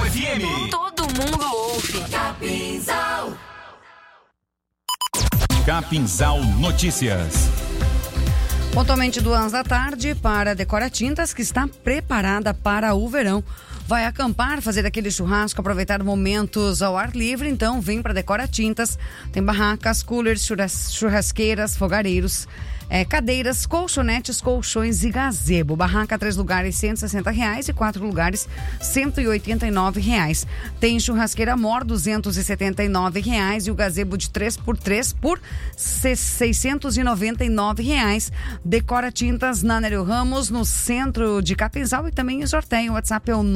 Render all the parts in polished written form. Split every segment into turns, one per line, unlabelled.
FM.
Todo mundo ouve.
Capinzal. Capinzal Notícias.
Pontualmente 2h para a Decora Tintas, que está preparada para o verão. Vai acampar, fazer aquele churrasco, aproveitar momentos ao ar livre, então vem para Decora Tintas. Tem barracas, coolers, churrasqueiras, fogareiros, cadeiras, colchonetes, colchões e gazebo. Barraca 3 lugares R$160 e 4 lugares R$189. Tem churrasqueira Mor R$279 e o gazebo de 3x3 por R$699. Decora Tintas na Nereu Ramos, no centro de Capinzal, e também em sorteio. O WhatsApp é o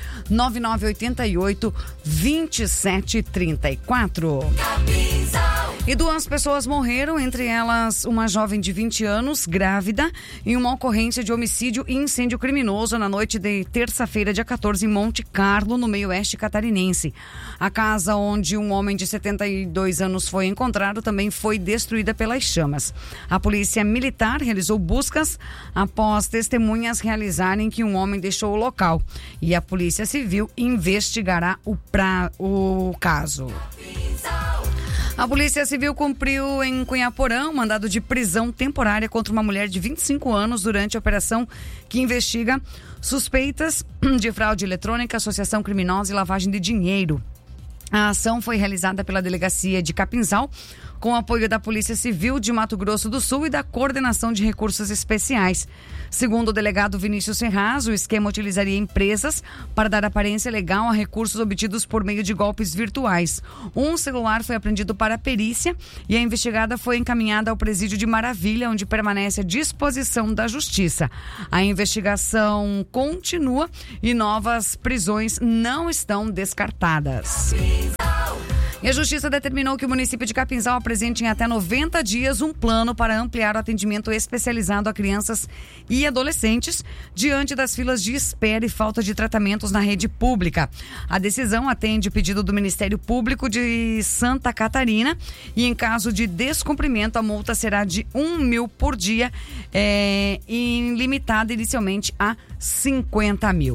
99988-2734. E 2 pessoas morreram, entre elas uma jovem de 20 anos, grávida, em uma ocorrência de homicídio e incêndio criminoso na noite de terça-feira, dia 14, em Monte Carlo, no meio-oeste catarinense. A casa onde um homem de 72 anos foi encontrado também foi destruída pelas chamas. A polícia militar realizou buscas após testemunhas realizarem que um homem deixou o local. E a Polícia Civil investigará o caso. A Polícia Civil cumpriu em Cunhaporã mandado de prisão temporária contra uma mulher de 25 anos durante a operação que investiga suspeitas de fraude eletrônica, associação criminosa e lavagem de dinheiro. A ação foi realizada pela Delegacia de Capinzal, com apoio da Polícia Civil de Mato Grosso do Sul e da Coordenação de Recursos Especiais. Segundo o delegado Vinícius Ferraz, o esquema utilizaria empresas para dar aparência legal a recursos obtidos por meio de golpes virtuais. Um celular foi apreendido para a perícia e a investigada foi encaminhada ao presídio de Maravilha, onde permanece à disposição da Justiça. A investigação continua e novas prisões não estão descartadas. E a Justiça determinou que o município de Capinzal apresente em até 90 dias um plano para ampliar o atendimento especializado a crianças e adolescentes diante das filas de espera e falta de tratamentos na rede pública. A decisão atende o pedido do Ministério Público de Santa Catarina e, em caso de descumprimento, a multa será de R$1.000 por dia e limitada inicialmente a R$50.000.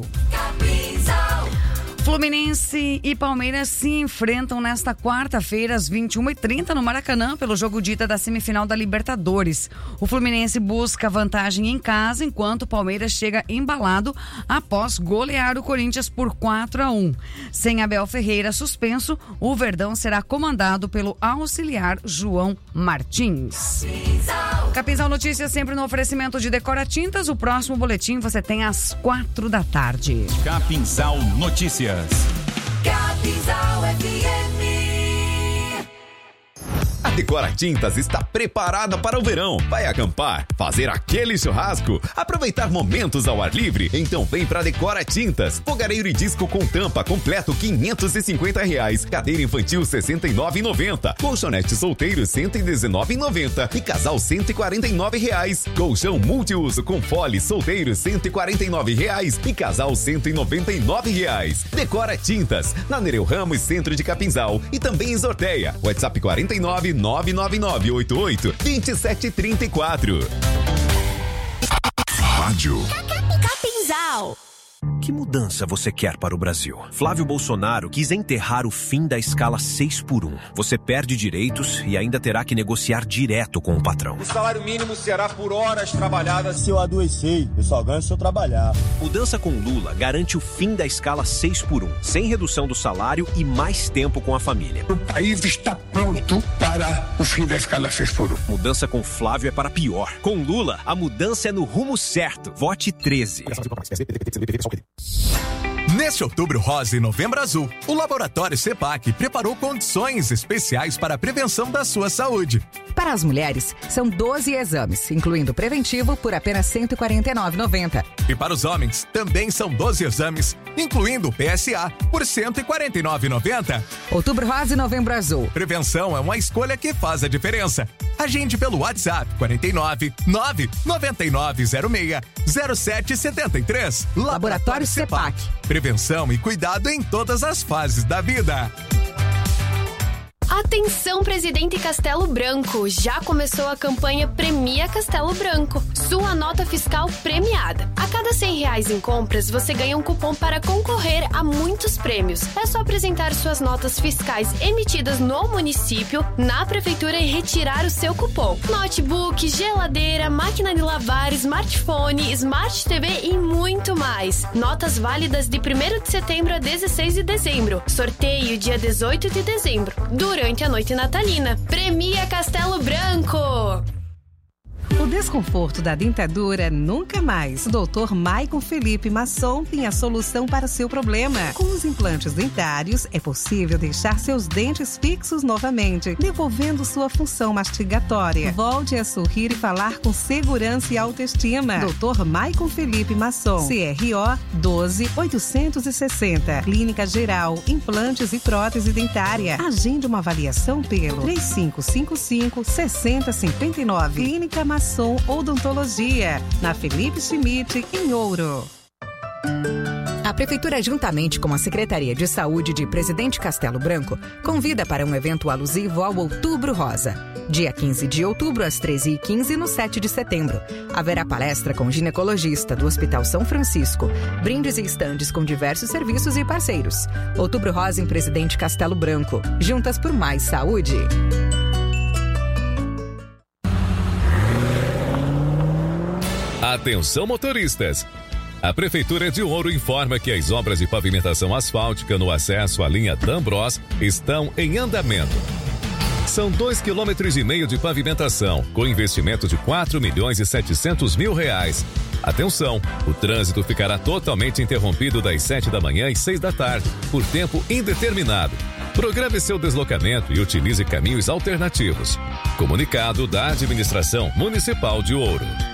Fluminense e Palmeiras se enfrentam nesta quarta-feira às 21h30 no Maracanã pelo jogo de ida da semifinal da Libertadores. O Fluminense busca vantagem em casa, enquanto o Palmeiras chega embalado após golear o Corinthians por 4-1. Sem Abel Ferreira suspenso, o Verdão será comandado pelo auxiliar João Martins. Capinzal Notícias sempre no oferecimento de Decora Tintas. O próximo boletim você tem às 4h.
Capinzal Notícias.
Capinzal FM.
A Decora Tintas está preparada para o verão. Vai acampar, fazer aquele churrasco, aproveitar momentos ao ar livre? Então vem pra Decora Tintas. Fogareiro e disco com tampa completo R$550. Cadeira infantil R$69,90. Colchonete solteiro R$119,90 e casal R$149. Colchão multiuso com fole solteiro R$149 e casal R$199. Decora Tintas, na Nereu Ramos, centro de Capinzal, e também em Sorteia. WhatsApp 49999882734.
Rádio
Capinzal.
Que mudança você quer para o Brasil? Flávio Bolsonaro quis enterrar o fim da escala 6x1. Você perde direitos e ainda terá que negociar direto com o patrão.
O salário mínimo será por horas trabalhadas.
Se eu adoecer, eu só ganho se eu trabalhar.
Mudança com Lula garante o fim da escala 6x1, sem redução do salário e mais tempo com a família.
O país está pronto para o fim da escala 6x1.
Mudança com Flávio é para pior. Com Lula, a mudança é no rumo certo. Vote 13.
Neste Outubro Rosa e Novembro Azul, o Laboratório CEPAC preparou condições especiais para a prevenção da sua saúde.
Para as mulheres, são 12 exames, incluindo preventivo, por apenas R$ 149,90.
E para os homens, também são 12 exames, incluindo o PSA, por R$ 149,90.
Outubro Rosa e Novembro Azul.
Prevenção é uma escolha que faz a diferença. Agende pelo WhatsApp 49 99906 0773.
Laboratório CEPAC.
Prevenção e cuidado em todas as fases da vida.
Atenção, Presidente Castelo Branco! Já começou a campanha Premia Castelo Branco. Sua nota fiscal premiada. A cada R$100 em compras, você ganha um cupom para concorrer a muitos prêmios. É só apresentar suas notas fiscais emitidas no município, na prefeitura e retirar o seu cupom. Notebook, geladeira, máquina de lavar, smartphone, Smart TV e muito mais. Notas válidas de 1º de setembro a 16 de dezembro. Sorteio dia 18 de dezembro. Durante a noite natalina. Premia Castelo Branco!
O desconforto da dentadura nunca mais. Dr. Maicon Felipe Masson tem a solução para o seu problema. Com os implantes dentários, é possível deixar seus dentes fixos novamente, devolvendo sua função mastigatória. Volte a sorrir e falar com segurança e autoestima. Dr. Maicon Felipe Masson, CRO 12860. Clínica Geral, implantes e prótese dentária. Agende uma avaliação pelo 3555-6059. Clínica Masson Odontologia, na Felipe Schmidt, em Ouro.
A Prefeitura, juntamente com a Secretaria de Saúde de Presidente Castelo Branco, convida para um evento alusivo ao Outubro Rosa. Dia 15 de outubro, às 13h15, no 7 de setembro. Haverá palestra com ginecologista do Hospital São Francisco, brindes e estandes com diversos serviços e parceiros. Outubro Rosa em Presidente Castelo Branco. Juntas por mais saúde.
Atenção, motoristas! A Prefeitura de Ouro informa que as obras de pavimentação asfáltica no acesso à linha D'Ambros estão em andamento. São 2,5 km de pavimentação, com investimento de R$4.700.000. Atenção, o trânsito ficará totalmente interrompido das 7 da manhã às 6 da tarde, por tempo indeterminado. Programe seu deslocamento e utilize caminhos alternativos. Comunicado da Administração Municipal de Ouro.